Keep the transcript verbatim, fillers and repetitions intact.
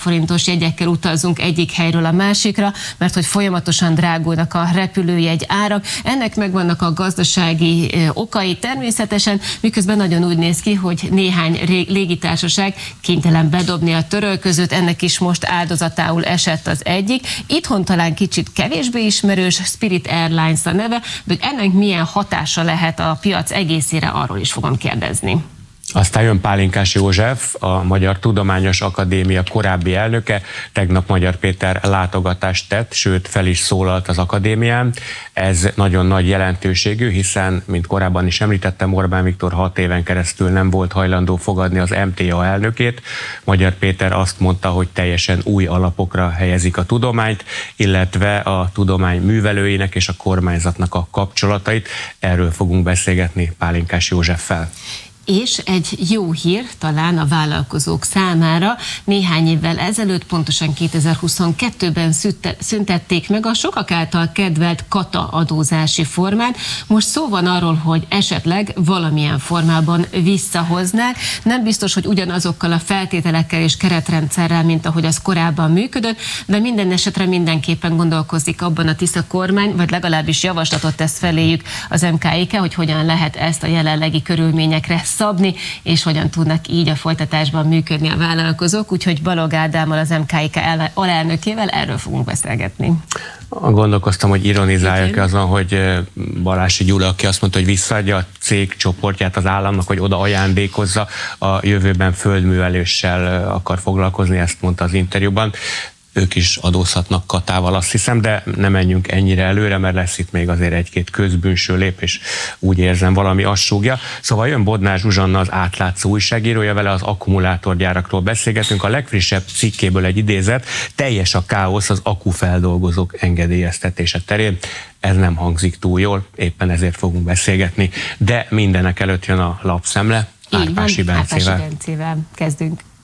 forintos jegyekkel utazzunk egyik helyről a másikra, mert hogy folyamatosan drágulnak a repülőjegy árak. Ennek megvannak a gazdasági okai természetesen, miközben nagyon úgy néz ki, hogy néhány légitársaság kénytelen bedobni a törölközőt, ennek is most áldozatául esett az egyik. Itthon talán kicsit kevésbé ismerős, Spirit Airlines a neve, de hogy ennek milyen hatása lehet a piac egészére, arról is fogom kérdezni. Aztán jön Pálinkás József, a Magyar Tudományos Akadémia korábbi elnöke. Tegnap Magyar Péter látogatást tett, sőt fel is szólalt az akadémián. Ez nagyon nagy jelentőségű, hiszen, mint korábban is említettem, Orbán Viktor hat éven keresztül nem volt hajlandó fogadni az em té á elnökét. Magyar Péter azt mondta, hogy teljesen új alapokra helyezik a tudományt, illetve a tudomány művelőinek és a kormányzatnak a kapcsolatait. Erről fogunk beszélgetni Pálinkás Józseffel. És egy jó hír talán a vállalkozók számára. Néhány évvel ezelőtt, pontosan kétezer-huszonkettőben szüntették meg a sokak által kedvelt kata adózási formát. Most szó van arról, hogy esetleg valamilyen formában visszahoznák. Nem biztos, hogy ugyanazokkal a feltételekkel és keretrendszerrel, mint ahogy az korábban működött, de minden esetre mindenképpen gondolkozik abban a Tisza kormány, vagy legalábbis javaslatot tesz feléjük az em ká i ká, hogy hogyan lehet ezt a jelenlegi körülményekre szabni, és hogyan tudnak így a folytatásban működni a vállalkozók, úgyhogy Balog Ádámmal, az em ká i ká alelnökével erről fogunk beszélgetni. Gondolkoztam, hogy ironizáljak azon, hogy Balási Gyula, aki azt mondta, hogy visszaadja a cég csoportját az államnak, hogy oda ajándékozza, a jövőben földműveléssel akar foglalkozni, ezt mondta az interjúban. Ők is adózhatnak katával, azt hiszem, de nem menjünk ennyire előre, mert lesz itt még azért egy-két közbűnső lépés, úgy érzem, valami azt súgja. Szóval jön Bodnár Zsuzsanna, az Átlátszó újságírója, vele az akkumulátorgyárakról beszélgetünk. A legfrissebb cikkéből egy idézet: teljes a káosz az akkufeldolgozók engedélyeztetése terén. Ez nem hangzik túl jól, éppen ezért fogunk beszélgetni, de mindenek előtt jön a lapszemle, Árpási Bencével. Árpási Bencével kezdünk.